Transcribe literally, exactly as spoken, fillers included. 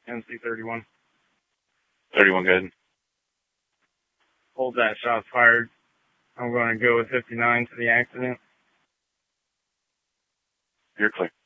M C thirty-one. thirty-one, good. Hold that, shots fired. I'm going to go with fifty-nine to the accident. You're clear.